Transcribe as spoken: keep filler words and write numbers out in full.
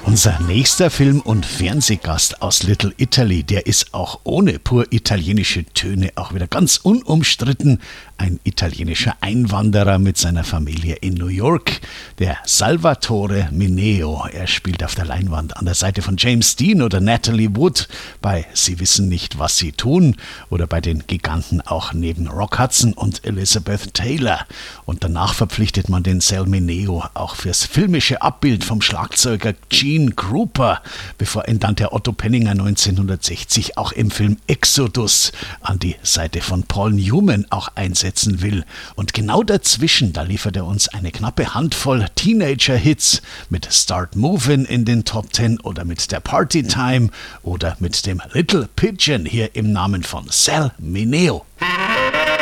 Unser nächster Film- und Fernsehgast aus Little Italy, der ist auch ohne pur italienische Töne auch wieder ganz unumstritten ein italienischer Einwanderer mit seiner Familie in New York, der Salvatore Mineo. Er spielt auf der Leinwand an der Seite von James Dean oder Natalie Wood bei Sie wissen nicht, was sie tun oder bei den Giganten auch neben Rock Hudson und Elizabeth Taylor. Und danach verpflichtet man den Sal Mineo auch fürs filmische Abbild vom Schlagzeuger Gene Krupa, bevor ihn dann der Otto Penninger neunzehnhundertsechzig auch im Film Exodus an die Seite von Paul Newman auch einsetzen will. Und genau dazwischen, da liefert er uns eine knappe Handvoll Teenager-Hits mit Start Movin' in den Top Ten oder mit der Party Time oder mit dem Little Pigeon hier im Namen von Sal Mineo.